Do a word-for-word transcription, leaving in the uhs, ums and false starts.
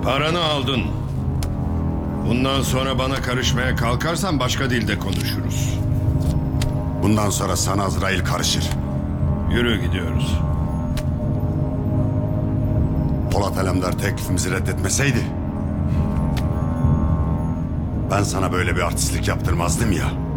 Paranı aldın. Bundan sonra bana karışmaya kalkarsan başka dilde konuşuruz. Bundan sonra sana Azrail karışır. Yürü, gidiyoruz. Polat Alemdar teklifimizi reddetmeseydi ben sana böyle bir artistlik yaptırmazdım ya.